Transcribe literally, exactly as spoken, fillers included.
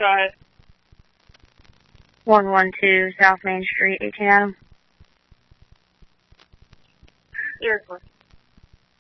Go ahead. one one two South Main Street, eighteen Adam. You're recording.